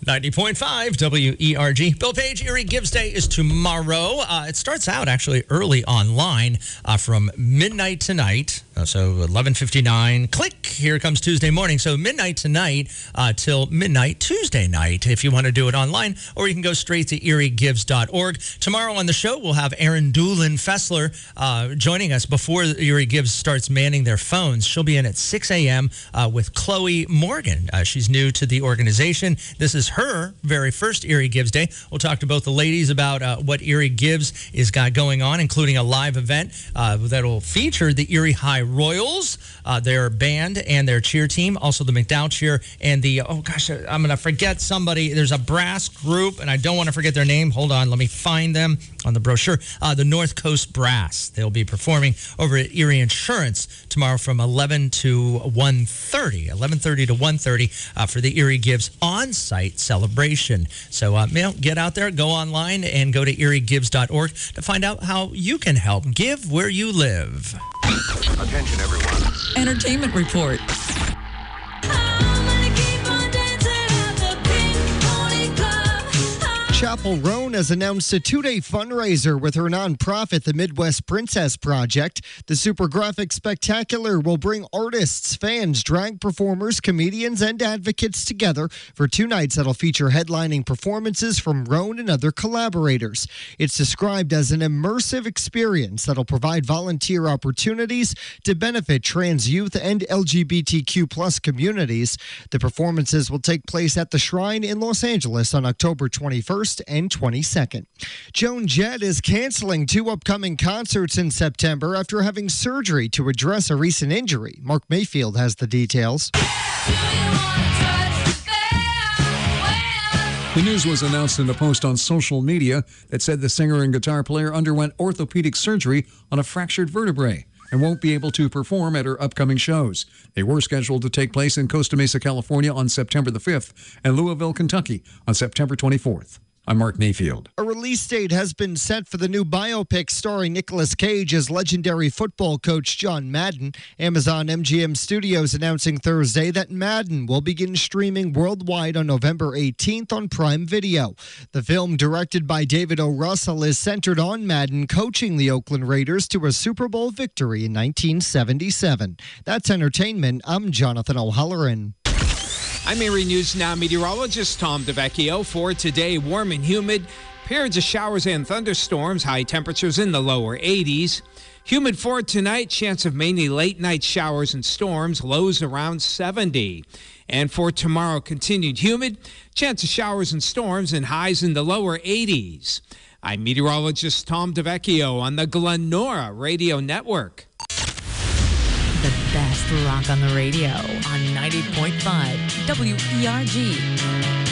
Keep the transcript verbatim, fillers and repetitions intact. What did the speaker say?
ninety point five W E R G. Bill Page, Erie Gives Day is tomorrow. Uh, it starts out actually early online uh, from midnight tonight. Uh, so eleven fifty-nine, click, here comes Tuesday morning. So midnight tonight uh, till midnight Tuesday night if you want to do it online, or you can go straight to erie gives dot org. Tomorrow on the show, we'll have Erin Doolin Fessler uh, joining us before Erie Gives starts manning their phones. She'll be in at six a.m. Uh, with Chloe Morgan. Uh, she's new to the organization. This is her very first Erie Gives Day. We'll talk to both the ladies about uh, what Erie Gives is got going on, including a live event uh, that will feature the Erie High Royals, uh, their band and their cheer team, also the McDowell Cheer and the, oh gosh, I'm going to forget somebody. There's a brass group, and I don't want to forget their name. Hold on, let me find them on the brochure. Uh, the North Coast Brass. They'll be performing over at Erie Insurance tomorrow from eleven to one thirty, eleven thirty to one thirty uh, for the Erie Gives on-site celebration. So, uh, you know, get out there, go online, and go to erie gives dot org to find out how you can help give where you live. Attention, everyone. Entertainment report. Chapel Roan has announced a two-day fundraiser with her nonprofit, the Midwest Princess Project. The Super Graphic Spectacular will bring artists, fans, drag performers, comedians, and advocates together for two nights that'll feature headlining performances from Roan and other collaborators. It's described as an immersive experience that'll provide volunteer opportunities to benefit trans youth and L G B T Q plus communities. The performances will take place at the Shrine in Los Angeles on October twenty-first and twenty-second. Joan Jett is canceling two upcoming concerts in September after having surgery to address a recent injury. Mark Mayfield has the details. The news was announced in a post on social media that said the singer and guitar player underwent orthopedic surgery on a fractured vertebrae and won't be able to perform at her upcoming shows. They were scheduled to take place in Costa Mesa, California on September the fifth and Louisville, Kentucky on September twenty-fourth. I'm Mark Mayfield. A release date has been set for the new biopic starring Nicolas Cage as legendary football coach John Madden. Amazon M G M Studios announcing Thursday that Madden will begin streaming worldwide on November eighteenth on Prime Video. The film, directed by David O. Russell, is centered on Madden coaching the Oakland Raiders to a Super Bowl victory in nineteen seventy-seven. That's entertainment. I'm Jonathan O'Halloran. I'm Erie News Now meteorologist Tom DeVecchio. For today, warm and humid, periods of showers and thunderstorms, high temperatures in the lower eighties. Humid for tonight, chance of mainly late night showers and storms, lows around seventy. And for tomorrow, continued humid, chance of showers and storms and highs in the lower eighties. I'm meteorologist Tom DeVecchio on the Glenora Radio Network. The best rock on the radio on ninety point five W E R G.